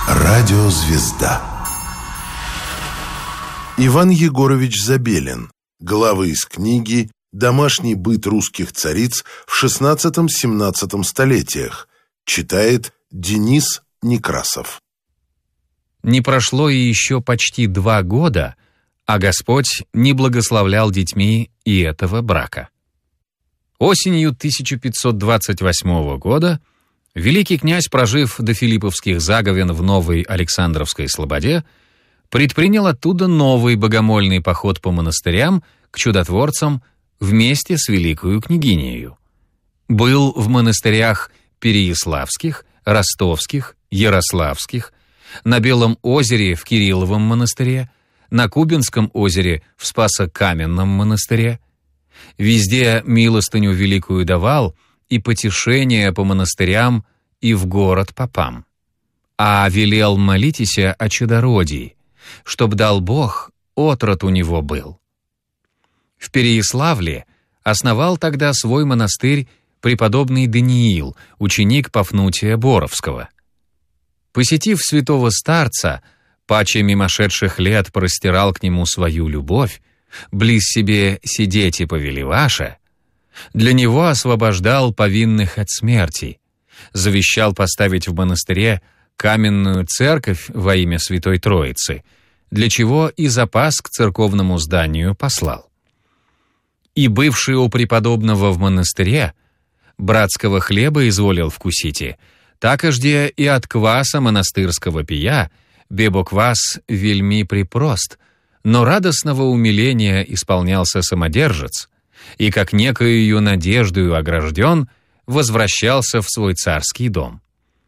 Радиозвезда. Иван Егорович Забелин. Главы из книги «Домашний быт русских цариц в XVI-XVII столетиях». Читает Денис Некрасов. Не прошло и еще почти 2 года, а Господь не благословлял детьми и этого брака. Осенью 1528 года великий князь, прожив до Филипповских заговен в Новой Александровской Слободе, предпринял оттуда новый богомольный поход по монастырям к чудотворцам вместе с великою княгинею. Был в монастырях Переяславских, Ростовских, Ярославских, на Белом озере в Кирилловом монастыре, на Кубинском озере в Спасо-Каменном монастыре. Везде милостыню великую давал и потешение по монастырям и в город попам. А велел молитеся о чудородии, чтоб дал Бог, отрод у него был. В Переяславле основал тогда свой монастырь преподобный Даниил, ученик Пафнутия Боровского. Посетив святого старца, паче мимошедших лет простирал к нему свою любовь, близ себе сидеть и повелеваша, для него освобождал повинных от смерти, завещал поставить в монастыре каменную церковь во имя Святой Троицы, для чего и запас к церковному зданию послал. И бывший у преподобного в монастыре братского хлеба изволил вкусите, такожде и от кваса монастырского пия, бебо квас вельми припрост, но радостного умиления исполнялся самодержец, и, как некою надеждою огражден, возвращался в свой царский дом.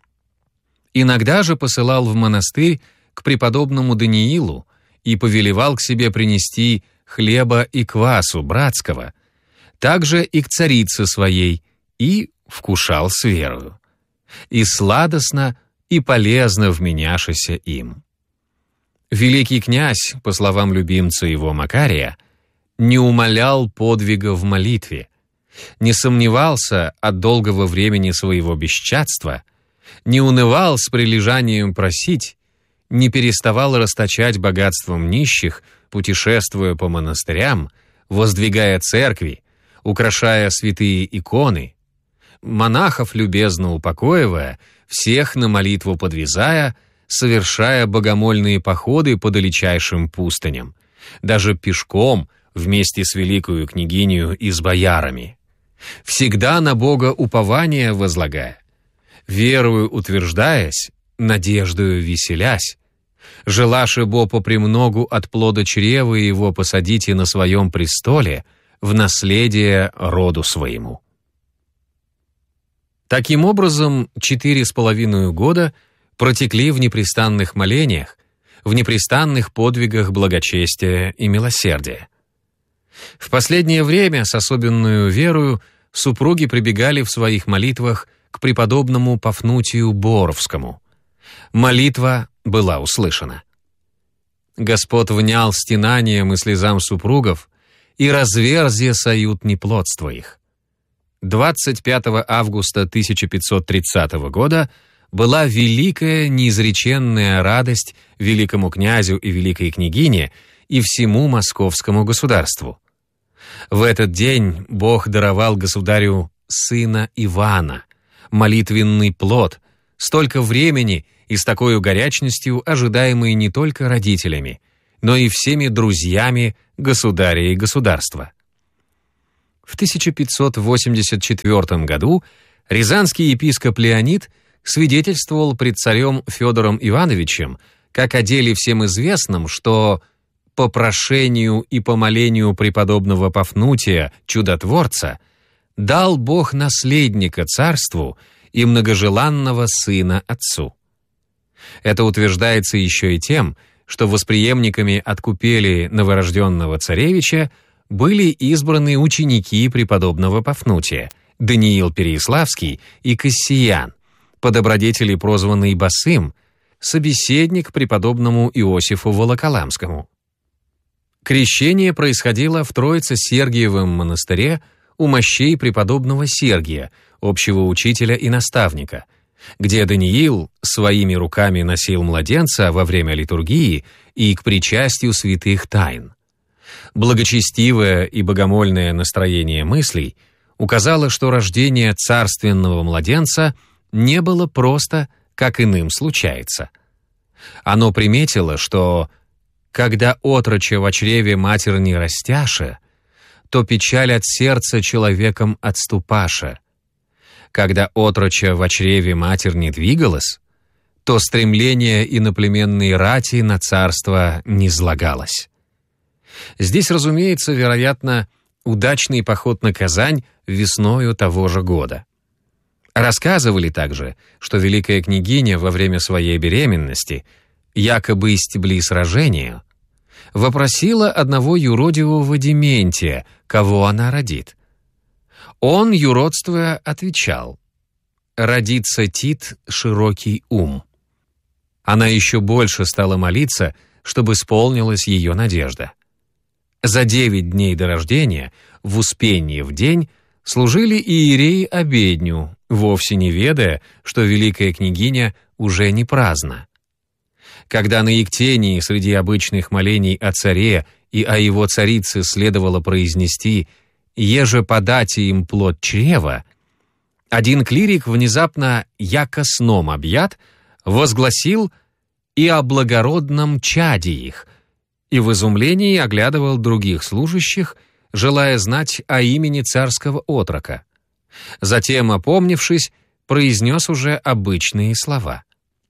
Иногда же посылал в монастырь к преподобному Даниилу и повелевал к себе принести хлеба и квасу братского, также и к царице своей, и вкушал с верою. И сладостно, и полезно вменяшися им. Великий князь, по словам любимца его Макария, не умалял подвига в молитве, не сомневался от долгого времени своего бесчадства, не унывал с прилежанием просить, не переставал расточать богатством нищих, путешествуя по монастырям, воздвигая церкви, украшая святые иконы, монахов любезно упокоивая, всех на молитву подвязая, совершая богомольные походы по далечайшим пустыням, даже пешком вместе с великою княгинею и с боярами, всегда на Бога упование возлагая, верою утверждаясь, надеждою веселясь, желаше бо попремногу от плода чрева его посадите на своем престоле в наследие роду своему. Таким образом, 4,5 года протекли в непрестанных молениях, в непрестанных подвигах благочестия и милосердия. В последнее время с особенную верою супруги прибегали в своих молитвах к преподобному Пафнутию Боровскому. Молитва была услышана. Господ внял стенанием и слезам супругов, и разверзя соют неплодства их. 25 августа 1530 года была великая неизреченная радость великому князю и великой княгине и всему московскому государству. В этот день Бог даровал государю сына Ивана, молитвенный плод, столько времени и с такой горячностью ожидаемый не только родителями, но и всеми друзьями государя и государства. В 1584 году рязанский епископ Леонид свидетельствовал пред царем Федором Ивановичем, как о деле всем известном, что по прошению и по молению преподобного Пафнутия, чудотворца, дал Бог наследника царству и многожеланного сына отцу. Это утверждается еще и тем, что восприемниками от купели новорожденного царевича были избраны ученики преподобного Пафнутия, Даниил Переяславский и Кассиян, по добродетели прозванный Босым, собеседник преподобному Иосифу Волоколамскому. Крещение происходило в Троице-Сергиевом монастыре у мощей преподобного Сергия, общего учителя и наставника, где Даниил своими руками носил младенца во время литургии и к причастию святых тайн. Благочестивое и богомольное настроение мыслей указало, что рождение царственного младенца не было просто, как иным случается. Оно приметило, что «когда отроча во чреве матерни растяше, то печаль от сердца человеком отступаше. Когда отроча во чреве матерни двигалось, то стремление иноплеменной рати на царство низлагалось». Здесь, разумеется, вероятно, удачный поход на Казань весною того же года. Рассказывали также, что великая княгиня во время своей беременности, якобы истебли сражению, вопросила одного юродивого Дементия, кого она родит. Он, юродствуя, отвечал: «Родится Тит широкий ум». Она еще больше стала молиться, чтобы исполнилась ее надежда. За 9 дней до рождения, в Успенье в день, служили иереи обедню, вовсе не ведая, что великая княгиня уже не праздна. Когда на Ектении среди обычных молений о царе и о его царице следовало произнести «еже подати им плод чрева», один клирик внезапно, яко сном объят, возгласил «и о благородном чаде их», и в изумлении оглядывал других служащих, желая знать о имени царского отрока. Затем, опомнившись, произнес уже обычные слова.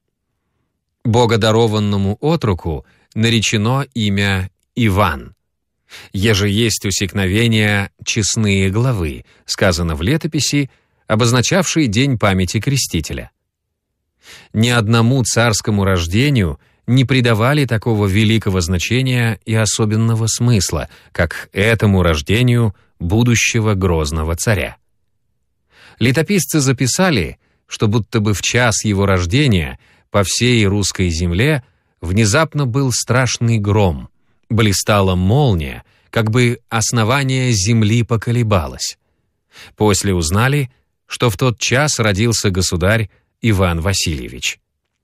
Богодарованному отроку наречено имя Иван. Еже есть усекновения честные главы, сказано в летописи, обозначавшей день памяти крестителя. Ни одному царскому рождению не придавали такого великого значения и особенного смысла, как этому рождению будущего грозного царя. Летописцы записали, что будто бы в час его рождения по всей русской земле внезапно был страшный гром, блистала молния, как бы основание земли поколебалось. После узнали, что в тот час родился государь Иван Васильевич.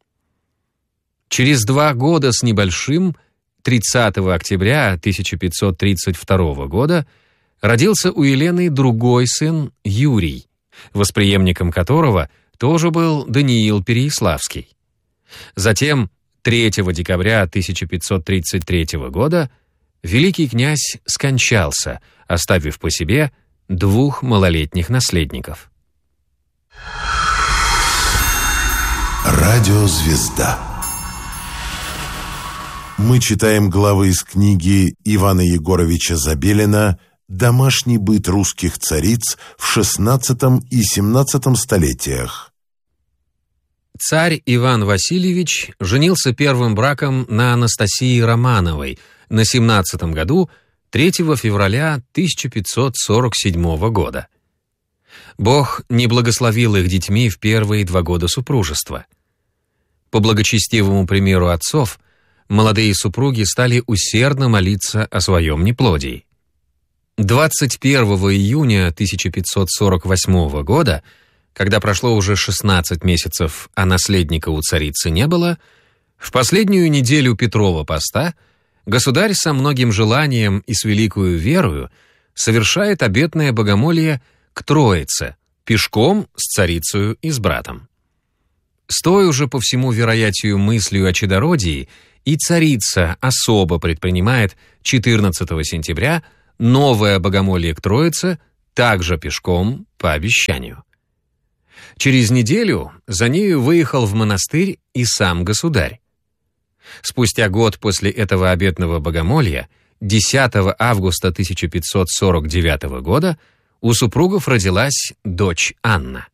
Через 2 года с небольшим, 30 октября 1532 года, родился у Елены другой сын Юрий, восприемником которого тоже был Даниил Переяславский. Затем, 3 декабря 1533 года, великий князь скончался, оставив по себе 2 малолетних наследников. Радиозвезда. Мы читаем главы из книги Ивана Егоровича Забелина «Домашний быт русских цариц в XVI и XVII столетиях». Царь Иван Васильевич женился первым браком на Анастасии Романовой на 17-м году 3 февраля 1547 года. Бог не благословил их детьми в первые 2 года супружества. По благочестивому примеру отцов, молодые супруги стали усердно молиться о своем неплодии. 21 июня 1548 года, когда прошло уже 16 месяцев, а наследника у царицы не было, в последнюю неделю Петрова поста государь со многим желанием и с великою верою совершает обетное богомолье к Троице, пешком с царицею и с братом. С той уже по всему вероятию мыслью о чадородии и царица особо предпринимает 14 сентября новое богомолье к Троице, также пешком по обещанию. Через неделю за нею выехал в монастырь и сам государь. Спустя год после этого обетного богомолья, 10 августа 1549 года, у супругов родилась дочь Анна.